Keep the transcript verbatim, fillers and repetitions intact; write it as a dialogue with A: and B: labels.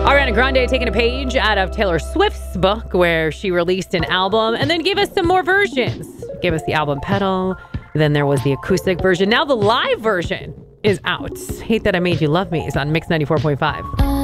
A: Ariana Grande taking a page out of Taylor Swift's book where she released an album and then gave us some more versions. Gave us the album Pedal. Then there was the acoustic version. Now the live version is out. Hate That I Made You Love Me is on Mix ninety-four point five.